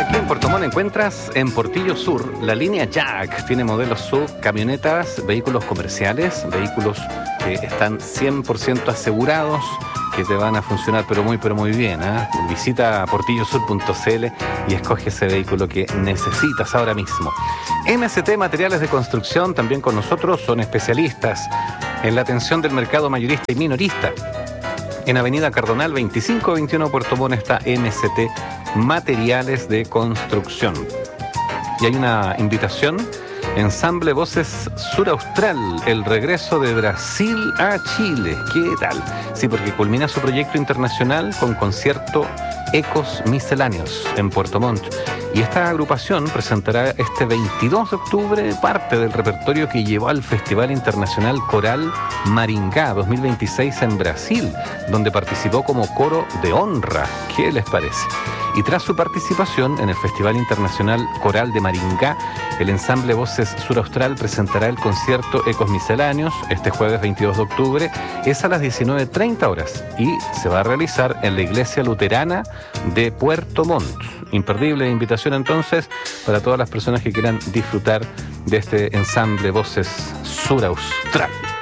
Aquí en Puerto Montt encuentras en Portillo Sur la línea Jack. Tiene modelos SUV, camionetas, vehículos comerciales, vehículos que están 100% asegurados, que te van a funcionar pero muy bien, ¿eh? Visita portillosur.cl y escoge ese vehículo que necesitas ahora mismo. MST Materiales de Construcción, también con nosotros, son especialistas en la atención del mercado mayorista y minorista. En Avenida Cardonal 2521 Puerto Montt está MST Materiales de Construcción. Y hay una invitación: Ensamble Voces Sur Austral, el regreso de Brasil a Chile. ¿Qué tal? Sí, porque culmina su proyecto internacional con concierto Ecos Misceláneos en Puerto Montt. Y esta agrupación presentará este 22 de octubre parte del repertorio que llevó al Festival Internacional Coral Maringá 2026 en Brasil, donde participó como coro de honra. ¿Qué les parece? Y tras su participación en el Festival Internacional Coral de Maringá, el ensamble Voces Sur Austral presentará el concierto Ecos Misceláneos este jueves 22 de octubre. Es a las 19:30 horas y se va a realizar en la Iglesia Luterana de Puerto Montt. Imperdible invitación entonces para todas las personas que quieran disfrutar de este ensamble Voces Sur Austral.